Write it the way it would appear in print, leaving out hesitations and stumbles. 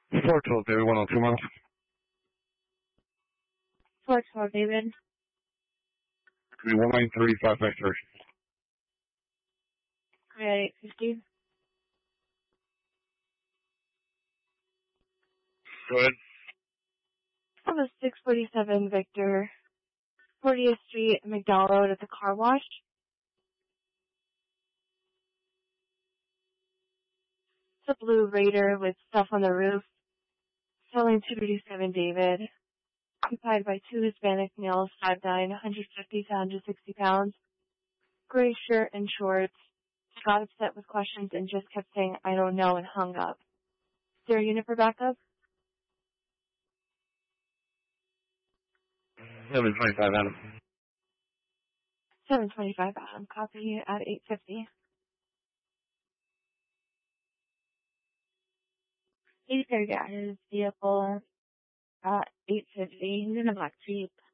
412, David, 102 miles. 412, David. Give me 193, 5 factory. At 850. Go ahead. I have a 647 Victor, 40th Street, McDowell Road at the car wash. It's a blue Raider with stuff on the roof. Selling 237 David. Occupied by two Hispanic males, 5'9", 150 to 160 pounds. Gray shirt and shorts. Got upset with questions and just kept saying, I don't know, and hung up. Is there a unit for backup? 725, Adam. 725 Adam. Copy at 850. He's there got his vehicle at 850. He's in a black Jeep.